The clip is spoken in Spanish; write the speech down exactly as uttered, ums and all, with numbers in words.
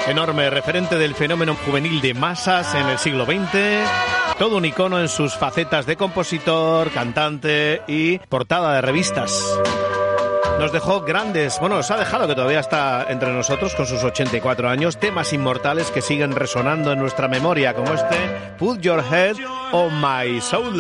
Enorme referente del fenómeno juvenil de masas en el siglo veinte, todo un icono en sus facetas de compositor, cantante y portada de revistas. Nos dejó grandes, bueno, nos ha dejado, que todavía está entre nosotros con sus ochenta y cuatro años, temas inmortales que siguen resonando en nuestra memoria, como este Put Your Head on My Shoulder.